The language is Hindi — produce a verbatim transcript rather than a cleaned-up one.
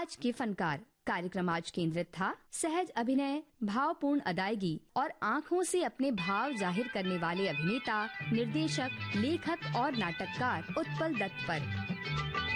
आज के फनकार। कार्यक्रम आज केंद्रित था सहज अभिनय, भावपूर्ण अदायगी और आँखों से अपने भाव जाहिर करने वाले अभिनेता, निर्देशक, लेखक और नाटककार उत्पल दत्त पर।